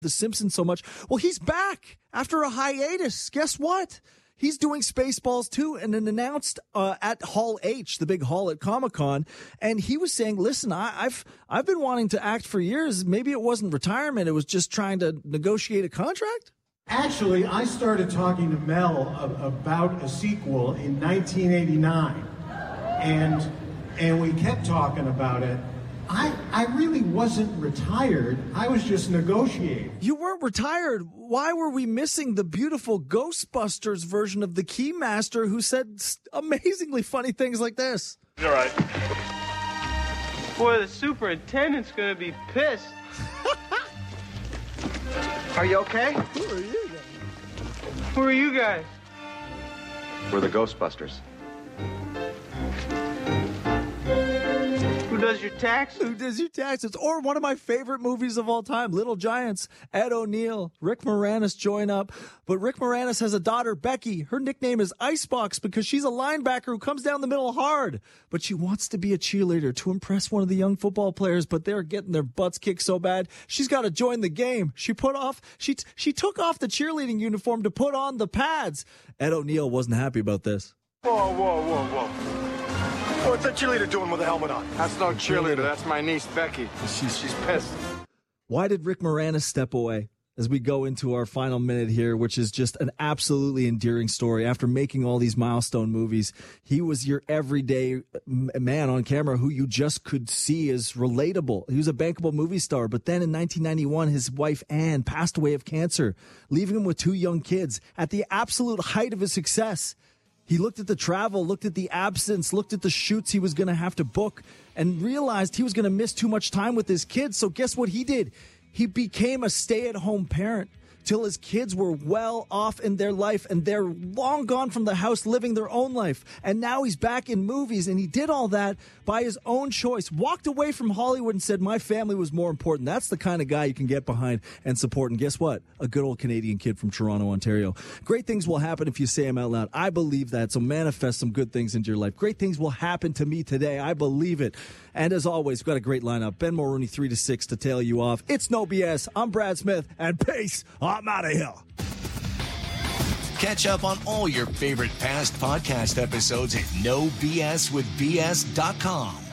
The Simpsons so much. Well, he's back after a hiatus. Guess what? He's doing Spaceballs too, and then announced at Hall H, the big hall at Comic-Con, and he was saying, "Listen, I've been wanting to act for years. Maybe it wasn't retirement; it was just trying to negotiate a contract." Actually, I started talking to Mel about a sequel in 1989, and we kept talking about it. I really wasn't retired. I was just negotiating. You weren't retired. Why were we missing the beautiful Ghostbusters version of the Keymaster who said amazingly funny things like this? You're right. Boy, the superintendent's gonna be pissed. Are you okay? Who are you guys? Who are you guys? We're the Ghostbusters. Who does your taxes? Who does your taxes? Or one of my favorite movies of all time, Little Giants. Ed O'Neill, Rick Moranis join up. But Rick Moranis has a daughter, Becky. Her nickname is Icebox because she's a linebacker who comes down the middle hard. But she wants to be a cheerleader to impress one of the young football players, but they're getting their butts kicked so bad. She's got to join the game. She took off the cheerleading uniform to put on the pads. Ed O'Neill wasn't happy about this. Whoa. What's that cheerleader doing with a helmet on? That's no cheerleader. That's my niece, Becky. She's pissed. Why did Rick Moranis step away? As we go into our final minute here, which is just an absolutely endearing story. After making all these milestone movies, he was your everyday man on camera who you just could see as relatable. He was a bankable movie star. But then in 1991, his wife, Anne, passed away of cancer, leaving him with 2 young kids at the absolute height of his success. He looked at the travel, looked at the absence, looked at the shoots he was going to have to book, and realized he was going to miss too much time with his kids. So guess what he did? He became a stay-at-home parent till his kids were well off in their life, and they're long gone from the house living their own life. And now he's back in movies, and he did all that by his own choice. Walked away from Hollywood and said, my family was more important. That's the kind of guy you can get behind and support. And guess what? A good old Canadian kid from Toronto, Ontario. Great things will happen if you say them out loud. I believe that, so manifest some good things into your life. Great things will happen to me today. I believe it. And as always, we've got a great lineup. Ben Mulrooney, 3 to 6 to tail you off. It's No BS. I'm Brad Smith, and peace. I'm out of here. Catch up on all your favorite past podcast episodes at nobswithbs.com.